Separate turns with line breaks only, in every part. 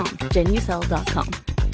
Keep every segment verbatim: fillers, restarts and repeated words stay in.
com, genucel dot com.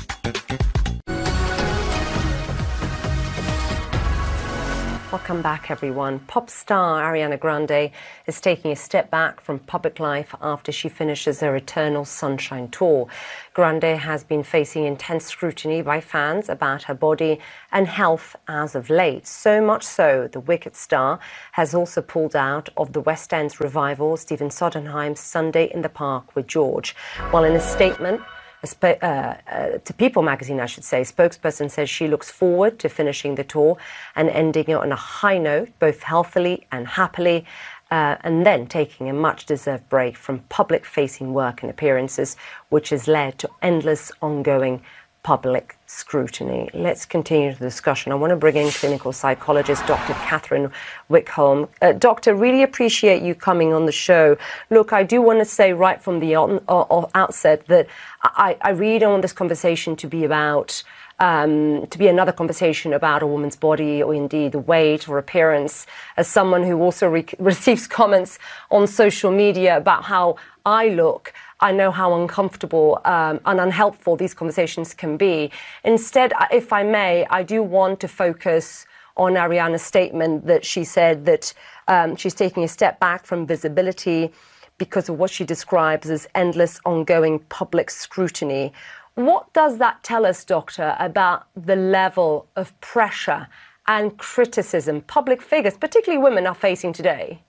Welcome back, everyone. Pop star Ariana Grande is taking a step back from public life after she finishes her Eternal Sunshine tour. Grande has been facing intense scrutiny by fans about her body and health as of late. So much so, the Wicked star has also pulled out of the West End's revival Stephen Sondheim's Sunday in the Park with George. While in a statement, Uh, uh, to People magazine, I should say, spokesperson says she looks forward to finishing the tour and ending it on a high note, both healthily and happily, uh, and then taking a much-deserved break from public-facing work and appearances, which has led to endless ongoing public scrutiny. Let's continue the discussion. I want to bring in clinical psychologist Doctor Catherine Wickholm. Uh, doctor, really appreciate you coming on the show. Look, I do want to say right from the on, uh, outset that I, I really don't want this conversation to be about Um, to be another conversation about a woman's body or indeed the weight or appearance. As someone who also re- receives comments on social media about how I look, I know how uncomfortable um, and unhelpful these conversations can be. Instead, if I may, I do want to focus on Ariana's statement that she said that um, she's taking a step back from visibility because of what she describes as endless ongoing public scrutiny. What does that tell us, Doctor, about the level of pressure and criticism public figures, particularly women, are facing today?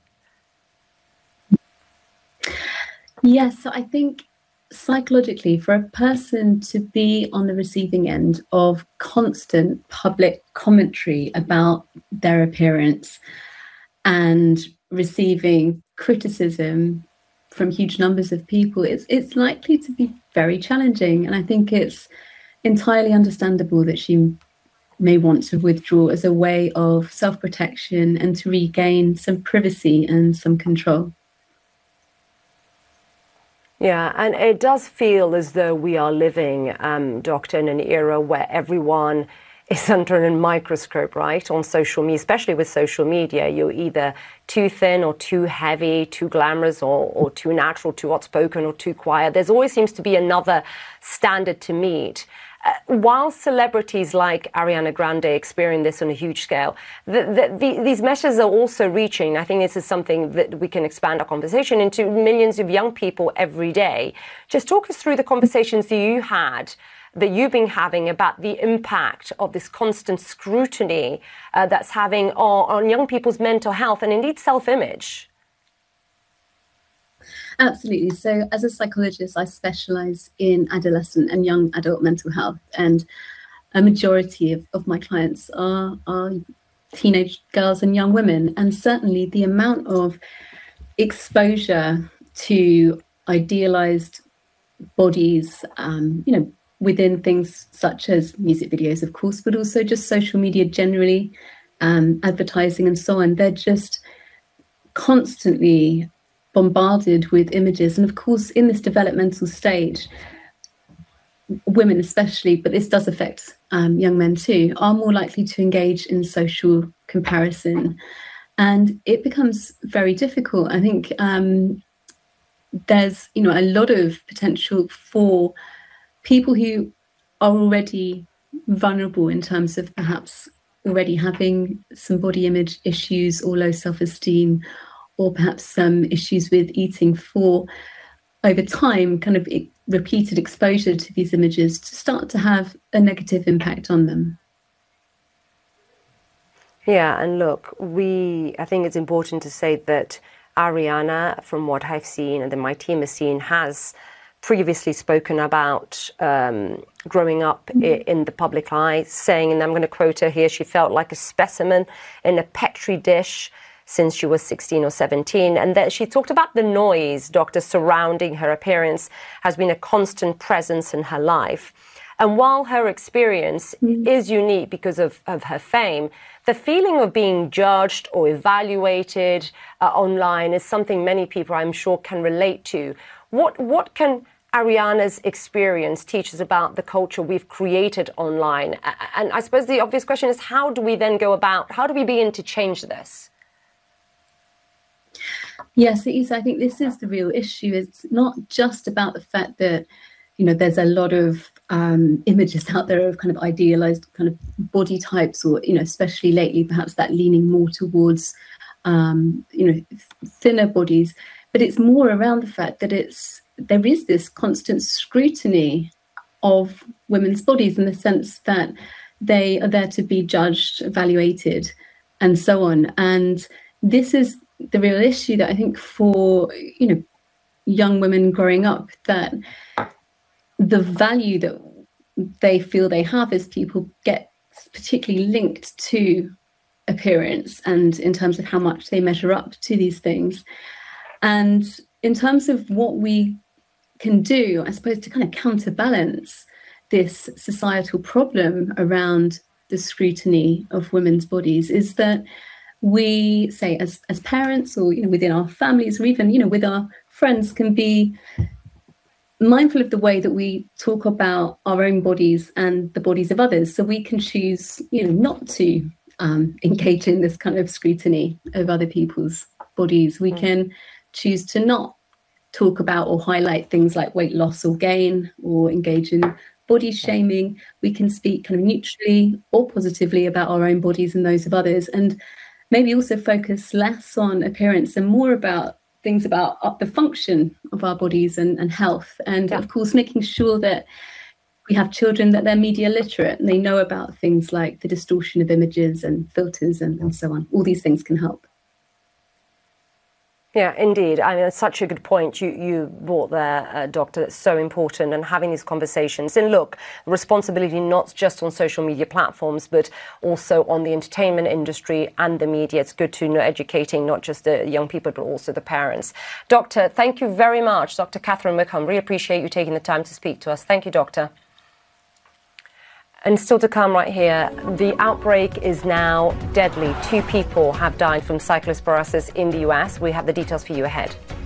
Yes, so I think psychologically, for a person to be on the receiving end of constant public commentary about their appearance and receiving criticism from huge numbers of people, it's it's likely to be very challenging. And I think it's entirely understandable that she may want to withdraw as a way of self-protection and to regain some privacy and some control.
Yeah, and it does feel as though we are living, um, Doctor, in an era where everyone is under a microscope, right, on social media, especially with social media. You're either too thin or too heavy, too glamorous or, or too natural, too outspoken or too quiet. There's always seems to be another standard to meet. Uh, while celebrities like Ariana Grande experience this on a huge scale, the, the, the, these messages are also reaching, I think this is something that we can expand our conversation into, millions of young people every day. Just talk us through the conversations that you had that you've been having about the impact of this constant scrutiny uh, that's having on, on young people's mental health and indeed self-image.
Absolutely. So as a psychologist, I specialise in adolescent and young adult mental health, and a majority of, of my clients are, are teenage girls and young women. And certainly the amount of exposure to idealised bodies, um, you know, within things such as music videos, of course, but also just social media generally, um, advertising and so on. They're just constantly bombarded with images. And of course, in this developmental stage, women especially, but this does affect um, young men too, are more likely to engage in social comparison. And it becomes very difficult. I think um, there's, you know, a lot of potential for people who are already vulnerable in terms of perhaps already having some body image issues or low self-esteem, or perhaps some issues with eating, for over time kind of repeated exposure to these images to start to have a negative impact on them.
Yeah, and look, we I think it's important to say that Ariana, from what I've seen and that my team has seen, has previously spoken about um, growing up mm-hmm. in the public eye, saying, and I'm going to quote her here, she felt like a specimen in a petri dish since she was sixteen or seventeen. And then she talked about the noise, doctor, surrounding her appearance has been a constant presence in her life. And while her experience mm-hmm. is unique because of, of her fame, the feeling of being judged or evaluated uh, online is something many people, I'm sure, can relate to. What what can Ariana's experience teach us about the culture we've created online? And I suppose the obvious question is, how do we then go about, how do we begin to change this?
Yes, it is. I think this is the real issue. It's not just about the fact that, you know, there's a lot of um, images out there of kind of idealized kind of body types, or, you know, especially lately, perhaps that leaning more towards, um, you know, thinner bodies. But it's more around the fact that it's there is this constant scrutiny of women's bodies, in the sense that they are there to be judged, evaluated, and so on. And this is the real issue that I think for, you know, young women growing up, that the value that they feel they have as people gets particularly linked to appearance, and in terms of how much they measure up to these things. And in terms of what we can do, I suppose, to kind of counterbalance this societal problem around the scrutiny of women's bodies, is that we, say, as as parents, or, you know, within our families, or even, you know, with our friends, can be mindful of the way that we talk about our own bodies and the bodies of others, so we can choose, you know, not to um, engage in this kind of scrutiny of other people's bodies. We can choose to not talk about or highlight things like weight loss or gain, or engage in body shaming. We can speak kind of neutrally or positively about our own bodies and those of others, and maybe also focus less on appearance and more about things about the function of our bodies and, and health. And yeah. of course, making sure that we have children, that they're media literate and they know about things like the distortion of images and filters and, and so on. All these things can help.
Yeah, indeed. I mean, it's such a good point you, you brought there, uh, Doctor. It's so important, and having these conversations. And look, responsibility not just on social media platforms, but also on the entertainment industry and the media. It's good to know educating not just the young people, but also the parents. Doctor, thank you very much. Doctor Catherine Wickham, really appreciate you taking the time to speak to us. Thank you, Doctor. And still to come right here, the outbreak is now deadly. Two people have died from cyclosporiasis in the U S. We have the details for you ahead.